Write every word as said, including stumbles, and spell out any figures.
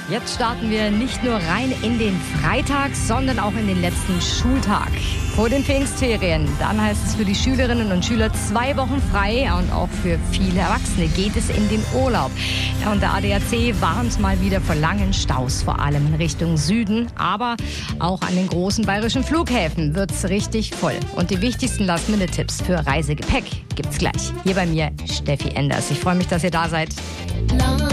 Jetzt starten wir nicht nur rein in den Freitag, sondern auch in den letzten Schultag. Vor den Pfingstferien, dann heißt es für die Schülerinnen und Schüler zwei Wochen frei und auch für viele Erwachsene geht es in den Urlaub. Ja, und der A D A C warnt mal wieder vor langen Staus, vor allem in Richtung Süden, aber auch an den großen bayerischen Flughäfen wird's richtig voll. Und die wichtigsten Last-Minute-Tipps für Reisegepäck gibt's gleich. Hier bei mir Steffi Enders. Ich freue mich, dass ihr da seid.